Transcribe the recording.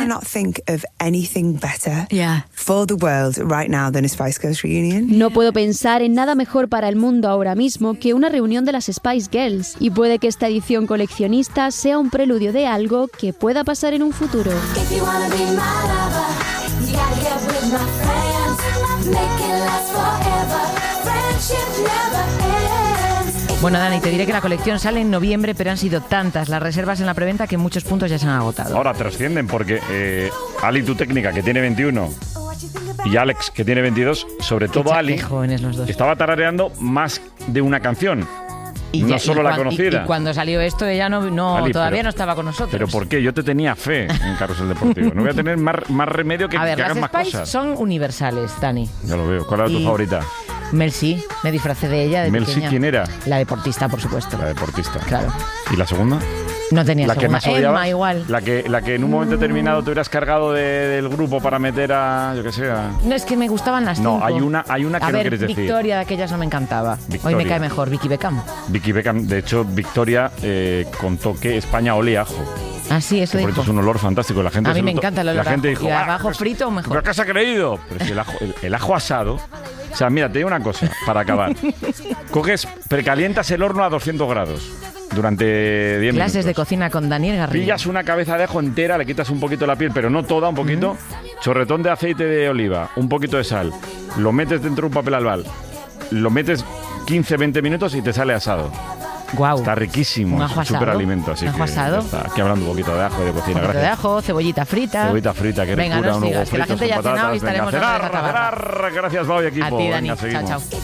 cannot think of anything better for the world right now than a Spice Girls reunion. No puedo pensar en nada mejor para el mundo ahora mismo que una reunión de las Spice Girls. Y puede que esta edición coleccionista sea un preludio de algo que pueda pasar en un futuro. Bueno, Dani, te diré que la colección sale en noviembre, pero han sido tantas las reservas en la preventa que muchos puntos ya se han agotado. Ahora trascienden porque Ali, tu técnica, que tiene 21, y Alex, que tiene 22, sobre todo Ali, jóvenes los dos, estaba tarareando más de una canción. Y no solo la conocida. Y cuando salió esto, ella Ali, todavía no estaba con nosotros. ¿Pero por qué? Yo te tenía fe en Carrusel Deportivo. No voy a tener más remedio que, a ver, que hagan más las Spice cosas. Son universales, Dani. Ya lo veo. ¿Cuál era tu favorita? Mel C, me disfracé de ella de Mel C, pequeña. ¿quién era? La deportista, por supuesto. La deportista. Claro. ¿Y la segunda? No tenía la segunda. Que más odiabas, Emma igual. La que en un momento determinado te hubieras cargado del grupo para meter a, yo que sé, No, es que me gustaban las cinco. No, hay una que no quieres decir. Victoria, de aquellas no me encantaba. Hoy me cae mejor, Vicky Beckham. Vicky Beckham, de hecho, Victoria contó que España olía ajo. Ah, sí, eso dijo. Por eso es un olor fantástico. La gente a mí me encanta el olor. La gente dijo, ¿y abajo frito o mejor? ¿Pero qué has creído? Pero si el ajo asado... O sea, mira, te digo una cosa, para acabar. Precalientas el horno a 200 grados durante 10 minutos. Clases de cocina con Daniel Garrido. Pillas una cabeza de ajo entera, le quitas un poquito la piel, pero no toda, un poquito. Chorretón de aceite de oliva, un poquito de sal. Lo metes dentro de un papel albal. Lo metes 15-20 minutos y te sale asado. Guau. Está riquísimo, es un superalimento. Así que asado. Está aquí hablando un poquito de ajo y de cocina. Un poquito de ajo, cebollita frita. Cebollita frita, que venga, ricura, no sigas, que la gente ya ha cenado y estaremos a cenar. Gracias, Pau y equipo. A ti, Dani. Venga, chao, chao.